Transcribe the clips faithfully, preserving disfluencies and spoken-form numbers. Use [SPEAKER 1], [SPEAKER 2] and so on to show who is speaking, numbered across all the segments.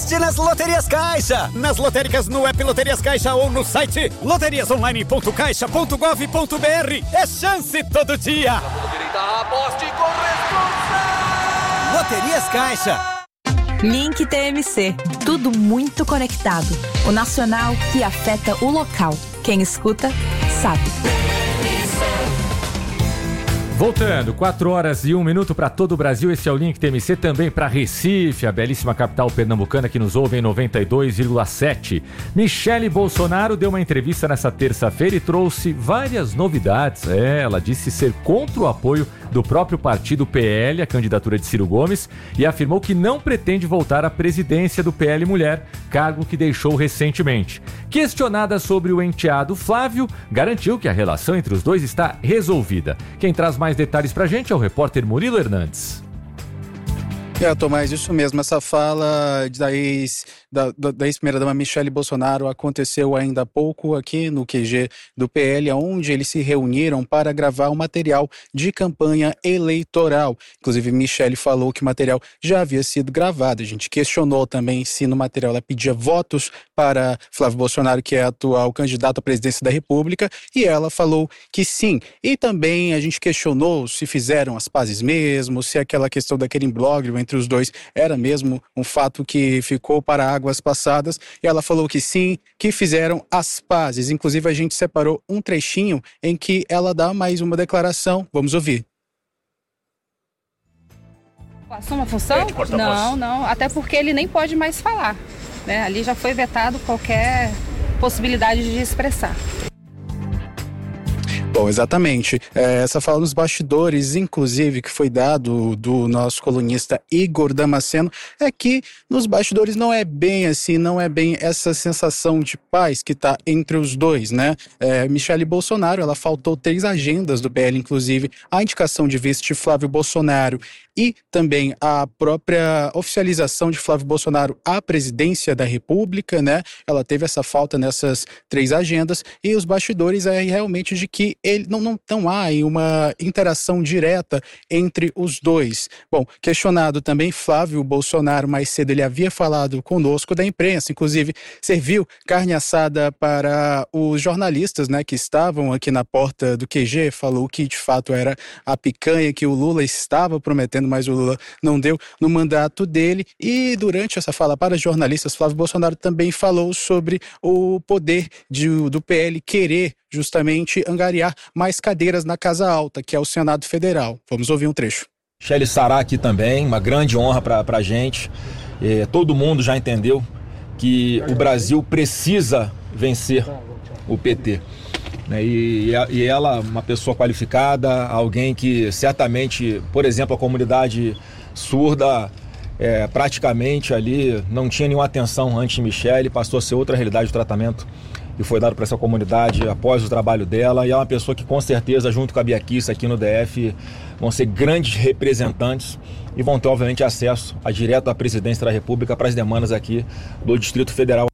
[SPEAKER 1] aposte nas Loterias Caixa. Nas lotéricas no app Loterias Caixa ou no site loterias online ponto caixa ponto gov ponto br. É chance todo dia.
[SPEAKER 2] Aposte com responsa.
[SPEAKER 1] Loterias Caixa.
[SPEAKER 3] Link T M C. Tudo muito conectado. O nacional que afeta o local. Quem escuta, sabe.
[SPEAKER 4] Voltando, quatro horas e um minuto para todo o Brasil. Esse é o Link T M C, também para Recife, a belíssima capital pernambucana que nos ouve em noventa e dois vírgula sete. Michele Bolsonaro deu uma entrevista nessa terça-feira e trouxe várias novidades. É, ela disse ser contra o apoio do próprio partido P L, a candidatura de Ciro Gomes, e afirmou que não pretende voltar à presidência do P L Mulher, cargo que deixou recentemente. Questionada sobre o enteado Flávio, garantiu que a relação entre os dois está resolvida. Quem traz mais detalhes pra gente é o repórter Murilo Hernandes.
[SPEAKER 5] É, Tomás, isso mesmo, essa fala da ex, da, da ex-primeira-dama Michele Bolsonaro aconteceu ainda há pouco aqui no Q G do P L, onde eles se reuniram para gravar um material de campanha eleitoral. Inclusive, Michele falou que o material já havia sido gravado. A gente questionou também se no material ela pedia votos para Flávio Bolsonaro, que é atual candidato à presidência da República, e ela falou que sim. E também a gente questionou se fizeram as pazes mesmo, se aquela questão daquele imbróglio entre os dois era mesmo um fato que ficou para águas passadas, e ela falou que sim, que fizeram as pazes. Inclusive a gente separou um trechinho em que ela dá mais uma declaração. Vamos ouvir.
[SPEAKER 6] Passou uma função? Não, não, até porque ele nem pode mais falar, né? Ali já foi vetado qualquer possibilidade de expressar.
[SPEAKER 5] Bom, exatamente. É, essa fala nos bastidores, inclusive, que foi dado do nosso colunista Igor Damasceno, é que nos bastidores não é bem assim, não é bem essa sensação de paz que está entre os dois, né? É, Michele Bolsonaro, ela faltou três agendas do P L, inclusive a indicação de vice de Flávio Bolsonaro e também a própria oficialização de Flávio Bolsonaro à presidência da República, né? Ela teve essa falta nessas três agendas, e os bastidores é realmente de que ele não, não, não há uma interação direta entre os dois. Bom, questionado também, Flávio Bolsonaro, mais cedo ele havia falado conosco da imprensa, inclusive serviu carne assada para os jornalistas, né, que estavam aqui na porta do Q G, falou que de fato era a picanha que o Lula estava prometendo, mas o Lula não deu no mandato dele. E durante essa fala para jornalistas, Flávio Bolsonaro também falou sobre o poder de, do P L querer justamente angariar mais cadeiras na Casa Alta, que é o Senado Federal. Vamos ouvir um trecho.
[SPEAKER 7] Michele Sará aqui também, uma grande honra para a gente. É, todo mundo já entendeu que o Brasil precisa vencer o P T. E, e ela, uma pessoa qualificada, alguém que certamente, por exemplo, a comunidade surda é, praticamente ali não tinha nenhuma atenção antes de Michele, passou a ser outra realidade do tratamento que foi dado para essa comunidade após o trabalho dela, e é uma pessoa que com certeza, junto com a Bia Kicis aqui no D F, vão ser grandes representantes e vão ter obviamente acesso a direto à presidência da República para as demandas aqui do Distrito Federal.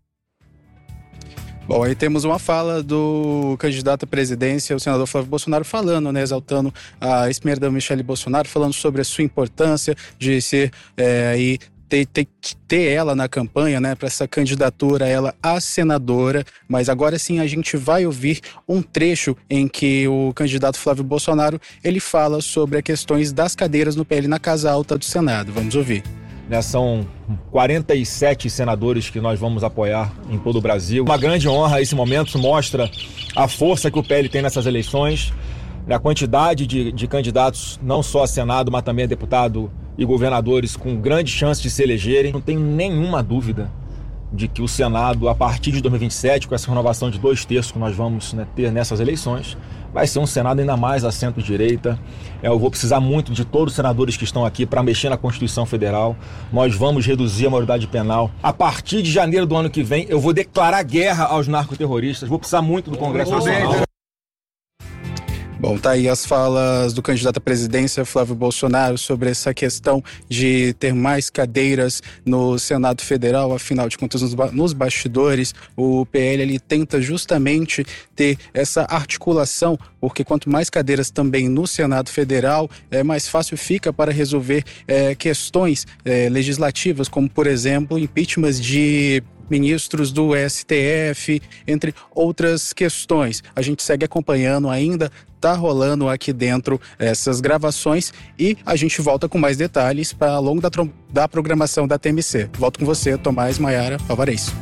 [SPEAKER 5] Bom, aí temos uma fala do candidato à presidência, o senador Flávio Bolsonaro, falando, né, exaltando a ex-primeira-dama Michele Bolsonaro, falando sobre a sua importância de ser é, aí, ter, ter, ter ela na campanha, né, para essa candidatura, ela a senadora. Mas agora sim a gente vai ouvir um trecho em que o candidato Flávio Bolsonaro, ele fala sobre as questões das cadeiras no P L na Casa Alta do Senado. Vamos ouvir.
[SPEAKER 7] São quarenta e sete senadores que nós vamos apoiar em todo o Brasil. Uma grande honra esse momento, mostra a força que o P L tem nessas eleições, a quantidade de, de candidatos, não só a Senado, mas também a deputado e governadores com grande chance de se elegerem. Não tenho nenhuma dúvida de que o Senado, a partir de dois mil e vinte e sete, com essa renovação de dois terços que nós vamos, né, ter nessas eleições, vai ser um Senado ainda mais a centro-direita. Eu vou precisar muito de todos os senadores que estão aqui para mexer na Constituição Federal. Nós vamos reduzir a maioridade penal. A partir de janeiro do ano que vem, eu vou declarar guerra aos narcoterroristas. Vou precisar muito do Congresso Nacional.
[SPEAKER 5] Bom, Bom, tá aí as falas do candidato à presidência, Flávio Bolsonaro, sobre essa questão de ter mais cadeiras no Senado Federal. Afinal de contas, nos, ba- nos bastidores, o P L ele tenta justamente ter essa articulação, porque quanto mais cadeiras também no Senado Federal, é mais fácil fica para resolver é, questões é, legislativas, como, por exemplo, impeachments de ministros do S T F, entre outras questões. A gente segue acompanhando ainda, tá rolando aqui dentro essas gravações e a gente volta com mais detalhes para ao longo da, trom- da programação da T M C. Volto com você, Tomás Maiara Alvarez.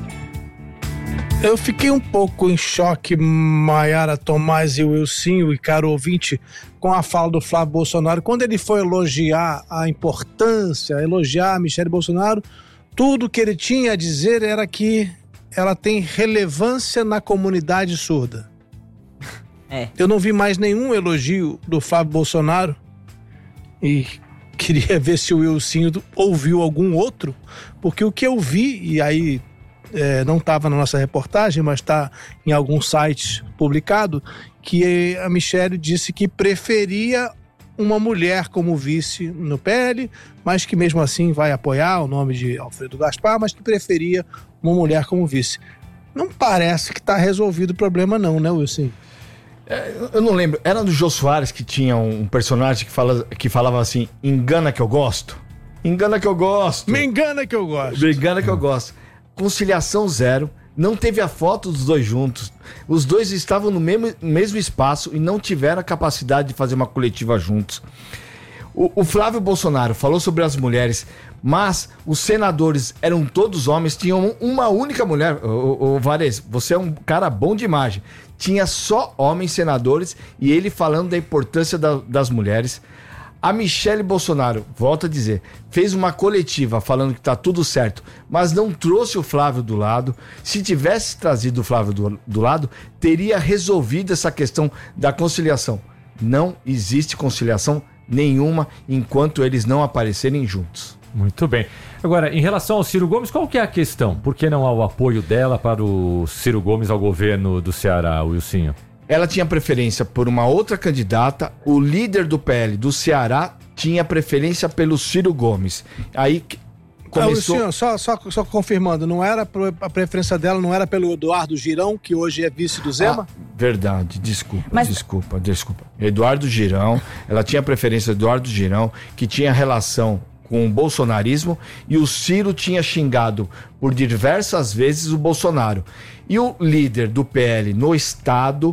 [SPEAKER 8] Eu fiquei um pouco em choque, Maiara, Tomás e Wilsinho e caro ouvinte, com a fala do Flávio Bolsonaro. Quando ele foi elogiar a importância, elogiar a Michele Bolsonaro, tudo que ele tinha a dizer era que ela tem relevância na comunidade surda.
[SPEAKER 9] É.
[SPEAKER 8] Eu não vi mais nenhum elogio do Flávio Bolsonaro e queria ver se o Wilsinho ouviu algum outro, porque o que eu vi, e aí é, não estava na nossa reportagem, mas está em alguns sites publicado, que a Michele disse que preferia uma mulher como vice no P L, mas que mesmo assim vai apoiar o nome de Alfredo Gaspar, mas que preferia uma mulher como vice. Não parece que está resolvido o problema não, né, Wilson?
[SPEAKER 10] É, eu não lembro, era do Jô Soares que tinha um personagem que, fala, que falava assim, engana que eu gosto? Engana que eu gosto.
[SPEAKER 8] Me engana que eu gosto.
[SPEAKER 10] Me engana que eu gosto. Conciliação zero. Não teve a foto dos dois juntos. Os dois estavam no mesmo, mesmo espaço e não tiveram a capacidade de fazer uma coletiva juntos. O, o Flávio Bolsonaro falou sobre as mulheres, mas os senadores eram todos homens, tinham uma única mulher. O, o Varese, você é um cara bom de imagem. Tinha só homens senadores e ele falando da importância da, das mulheres. A Michele Bolsonaro, volto a dizer, fez uma coletiva falando que tá tudo certo, mas não trouxe o Flávio do lado. Se tivesse trazido o Flávio do, do lado, teria resolvido essa questão da conciliação. Não existe conciliação nenhuma enquanto eles não aparecerem juntos.
[SPEAKER 4] Muito bem. Agora, em relação ao Ciro Gomes, qual que é a questão? Por que não há o apoio dela para o Ciro Gomes ao governo do Ceará, Wilsinho?
[SPEAKER 10] Ela tinha preferência por uma outra candidata, o líder do P L do Ceará tinha preferência pelo Ciro Gomes. Aí começou...
[SPEAKER 8] Ah, senhor, só, só, só confirmando, não era a preferência dela não era pelo Eduardo Girão, que hoje é vice do Zema?
[SPEAKER 10] Ah, verdade, desculpa,
[SPEAKER 9] Mas...
[SPEAKER 10] desculpa, desculpa. Eduardo Girão, ela tinha preferência do Eduardo Girão, que tinha relação com o bolsonarismo, e o Ciro tinha xingado por diversas vezes o Bolsonaro. E o líder do P L no estado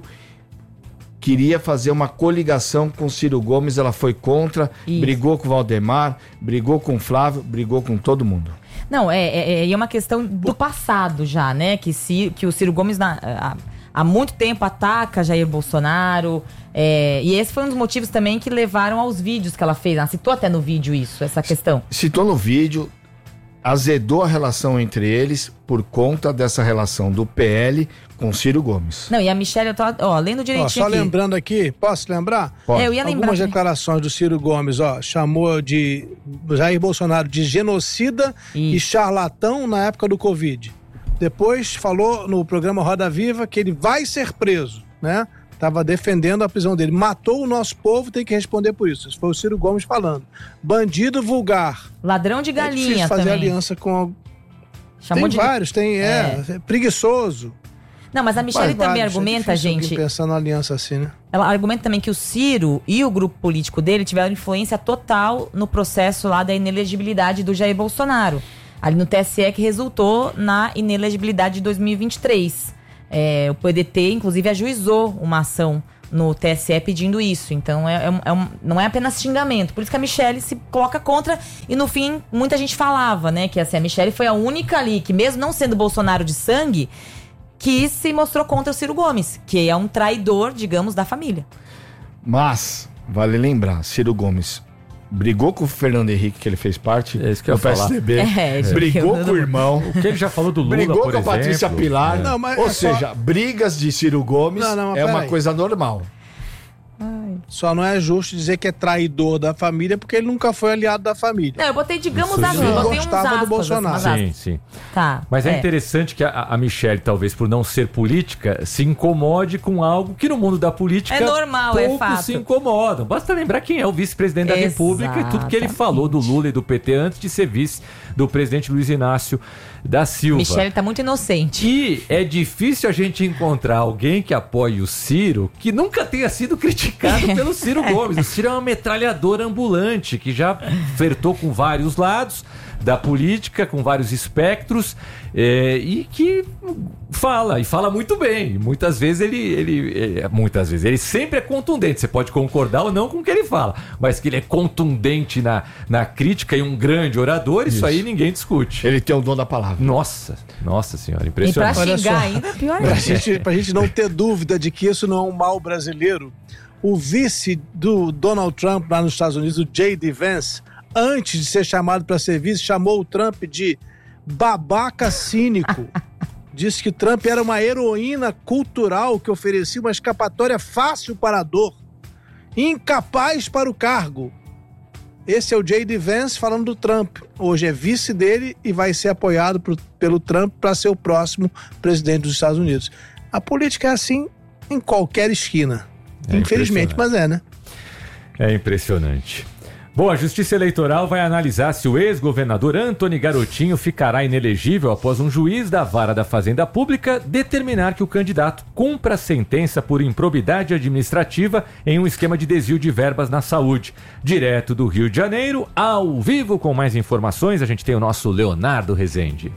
[SPEAKER 10] queria fazer uma coligação com o Ciro Gomes, ela foi contra, Isso. brigou com o Valdemar, brigou com o Flávio, brigou com todo mundo.
[SPEAKER 9] Não, é, é, é uma questão do passado já, né? Que, se, que o Ciro Gomes na, há, há muito tempo ataca Jair Bolsonaro. É, e esse foi um dos motivos também que levaram aos vídeos que ela fez. Ela citou até no vídeo isso, essa questão.
[SPEAKER 10] Citou no vídeo, azedou a relação entre eles por conta dessa relação do P L com Ciro Gomes.
[SPEAKER 9] Não, e a Michele, eu tô, ó, lendo direitinho
[SPEAKER 8] ó, só
[SPEAKER 9] aqui.
[SPEAKER 8] lembrando aqui, posso lembrar?
[SPEAKER 9] Pode. É, eu ia lembrar.
[SPEAKER 8] Algumas
[SPEAKER 9] que...
[SPEAKER 8] declarações do Ciro Gomes, ó, chamou de Jair Bolsonaro de genocida Isso. e charlatão na época do Covid. Depois falou no programa Roda Viva que ele vai ser preso, né? Tava defendendo a prisão dele. Matou o nosso povo, tem que responder por isso. Isso foi o Ciro Gomes falando. Bandido vulgar.
[SPEAKER 9] Ladrão de galinha também. É difícil
[SPEAKER 8] fazer
[SPEAKER 9] também.
[SPEAKER 8] aliança com...
[SPEAKER 9] Chamou
[SPEAKER 8] tem
[SPEAKER 9] de...
[SPEAKER 8] vários, tem, é, é. preguiçoso.
[SPEAKER 9] Não, mas a Michele
[SPEAKER 8] mas,
[SPEAKER 9] também
[SPEAKER 8] vários,
[SPEAKER 9] argumenta,
[SPEAKER 8] é
[SPEAKER 9] gente...
[SPEAKER 8] pensando na aliança assim, né?
[SPEAKER 9] Ela argumenta também que o Ciro e o grupo político dele tiveram influência total no processo lá da inelegibilidade do Jair Bolsonaro. Ali no T S E, que resultou na inelegibilidade de dois mil e vinte e três. É, o P D T, inclusive, ajuizou uma ação no T S E pedindo isso. Então, é, é, é um, não é apenas xingamento. Por isso que a Michele se coloca contra. E, no fim, muita gente falava, né? Que assim, a Michele foi a única ali que, mesmo não sendo Bolsonaro de sangue, que se mostrou contra o Ciro Gomes, que é um traidor, digamos, da família.
[SPEAKER 10] Mas, vale lembrar, Ciro Gomes brigou com o Fernando Henrique, que ele fez parte
[SPEAKER 4] é isso que eu
[SPEAKER 10] do P S D B.
[SPEAKER 9] É,
[SPEAKER 10] brigou com o irmão.
[SPEAKER 4] O que ele já falou do Lula,
[SPEAKER 10] brigou
[SPEAKER 4] por
[SPEAKER 10] com a
[SPEAKER 4] exemplo.
[SPEAKER 10] Patrícia Pilar.
[SPEAKER 4] É.
[SPEAKER 10] Não, mas Ou é seja, só... brigas de Ciro Gomes não, não, é uma aí. coisa normal.
[SPEAKER 9] Ai,
[SPEAKER 8] Só não é justo dizer que é traidor da família, porque ele nunca foi aliado da família.
[SPEAKER 9] Não, eu botei, digamos
[SPEAKER 4] Isso
[SPEAKER 9] assim,
[SPEAKER 4] sim.
[SPEAKER 9] eu botei uns
[SPEAKER 8] Gostava
[SPEAKER 9] aspas,
[SPEAKER 8] do Bolsonaro.
[SPEAKER 9] assim, umas
[SPEAKER 4] Sim,
[SPEAKER 9] aspas.
[SPEAKER 4] sim.
[SPEAKER 9] Tá.
[SPEAKER 4] Mas é, interessante que a, a Michelle, talvez por não ser política, se incomode com algo que no mundo da política
[SPEAKER 9] É normal, é
[SPEAKER 4] poucos
[SPEAKER 9] fato.
[SPEAKER 4] se incomodam. Basta lembrar quem é o vice-presidente da República e tudo que ele falou do Lula e do P T antes de ser vice do presidente Luiz Inácio da Silva.
[SPEAKER 9] Michele tá muito inocente.
[SPEAKER 4] E é difícil a gente encontrar alguém que apoie o Ciro que nunca tenha sido criticado pelo Ciro Gomes. O Ciro é uma metralhadora ambulante que já flertou com vários lados da política, com vários espectros, é, e que fala, e fala muito bem. Muitas vezes ele, ele, ele, muitas vezes, ele sempre é contundente. Você pode concordar ou não com o que ele fala, mas que ele é contundente na, na crítica e um grande orador, isso, isso aí ninguém discute.
[SPEAKER 10] Ele tem o dom da palavra.
[SPEAKER 4] Nossa, nossa senhora, impressionante.
[SPEAKER 9] E pra xingar ainda, pior
[SPEAKER 8] Pra
[SPEAKER 9] ainda.
[SPEAKER 8] gente, pra gente não ter dúvida de que isso não é um mal brasileiro, o vice do Donald Trump lá nos Estados Unidos, o J D Vance, antes de ser chamado para ser vice, chamou o Trump de babaca cínico. Disse que Trump era uma heroína cultural que oferecia uma escapatória fácil para a dor, incapaz para o cargo. Esse é o J D Vance falando do Trump. Hoje é vice dele e vai ser apoiado por, pelo Trump para ser o próximo presidente dos Estados Unidos. A política é assim em qualquer esquina.
[SPEAKER 4] É
[SPEAKER 8] Infelizmente, mas é, né?
[SPEAKER 4] É impressionante. Bom, a Justiça Eleitoral vai analisar se o ex-governador Antony Garotinho ficará inelegível após um juiz da Vara da Fazenda Pública determinar que o candidato cumpra a sentença por improbidade administrativa em um esquema de desvio de verbas na saúde. Direto do Rio de Janeiro, ao vivo com mais informações, a gente tem o nosso Leonardo Rezende.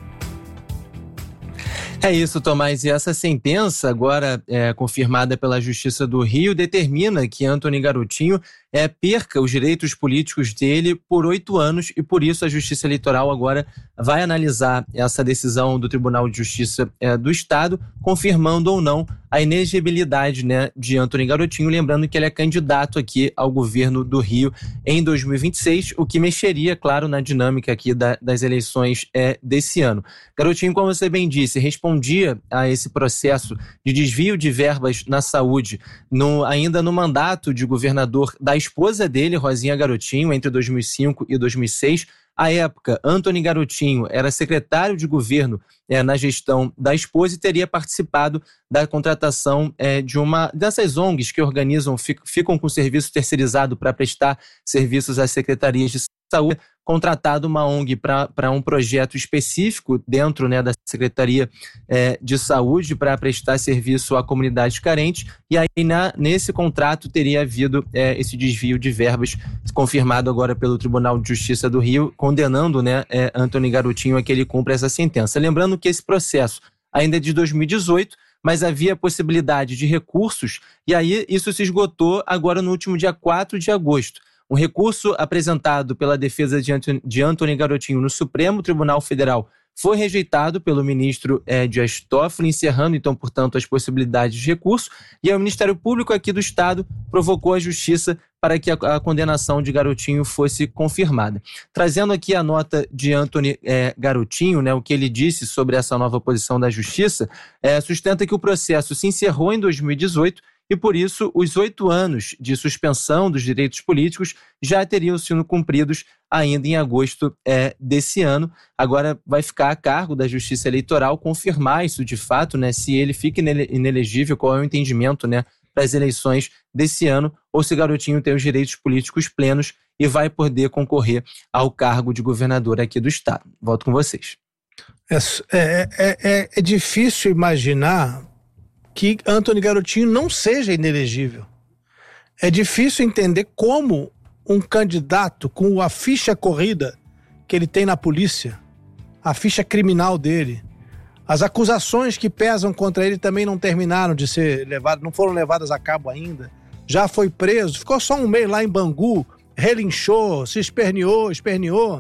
[SPEAKER 11] É isso, Tomás. E essa sentença, agora é, confirmada pela Justiça do Rio, determina que Antony Garotinho é, perca os direitos políticos dele por oito anos e, por isso, a Justiça Eleitoral agora vai analisar essa decisão do Tribunal de Justiça é, do Estado, confirmando ou não a inelegibilidade, né, de Antony Garotinho, lembrando que ele é candidato aqui ao governo do Rio em dois mil e vinte e seis, o que mexeria, claro, na dinâmica aqui da, das eleições é, desse ano. Garotinho, como você bem disse, respondia a esse processo de desvio de verbas na saúde no, ainda no mandato de governador da esposa dele, Rosinha Garotinho, entre dois mil e cinco e dois mil e seis. À época, Antony Garotinho era secretário de governo é, na gestão da esposa e teria participado da contratação é, de uma dessas O N Gs que organizam, ficam, ficam com serviço terceirizado para prestar serviços às secretarias de saúde, contratado uma O N G para um projeto específico dentro, né, da Secretaria é, de Saúde para prestar serviço a comunidades carentes, e aí na, nesse contrato teria havido é, esse desvio de verbas, confirmado agora pelo Tribunal de Justiça do Rio, condenando, né, é, Antony Garotinho a que ele cumpra essa sentença. Lembrando que esse processo ainda é de dois mil e dezoito, mas havia possibilidade de recursos, e aí isso se esgotou agora no último dia quatro de agosto. Um recurso apresentado pela defesa de Antony Garotinho no Supremo Tribunal Federal foi rejeitado pelo ministro eh, Dias Toffoli, encerrando, então, portanto, as possibilidades de recurso, e aí o Ministério Público aqui do Estado provocou a Justiça para que a, a condenação de Garotinho fosse confirmada. Trazendo aqui a nota de Antony eh, Garotinho, né, o que ele disse sobre essa nova posição da Justiça, eh, sustenta que o processo se encerrou em dois mil e dezoito, e, por isso, os oito anos de suspensão dos direitos políticos já teriam sido cumpridos ainda em agosto é, desse ano. Agora vai ficar a cargo da Justiça Eleitoral confirmar isso de fato, né, se ele fica inelegível, qual é o entendimento, né, para as eleições desse ano, ou se Garotinho tem os direitos políticos plenos e vai poder concorrer ao cargo de governador aqui do estado. Volto com vocês.
[SPEAKER 8] É, é, é, é difícil imaginar que Antony Garotinho não seja inelegível. É difícil entender como um candidato com a ficha corrida que ele tem na polícia, a ficha criminal dele, as acusações que pesam contra ele também não terminaram de ser levadas, não foram levadas a cabo ainda, já foi preso, ficou só um mês lá em Bangu, relinchou, se esperneou, esperneou,